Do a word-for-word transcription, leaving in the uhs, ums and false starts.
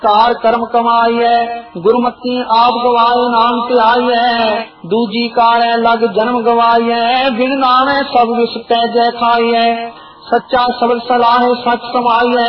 Car कर्म कमाई है, गुरुमती आप गवाए नाम त्याई है। दूजी कार है लग जन्म गवाई है, बिन नाम सब विष तैजय खाई है। सच्चा सबल सलाह सच समाई है,